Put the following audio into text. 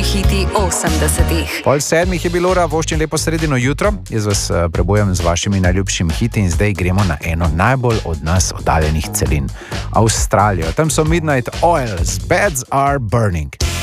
hiti 80-ih. Pol 7 je bilo, voščim lepo sredino jutro. Jaz vas prebujam z vašimi najljubšimi hiti in zdaj gremo na eno najbolj od nas oddaljenih celin. Avstralijo. Tam so Midnight Oil, Beds Are Burning.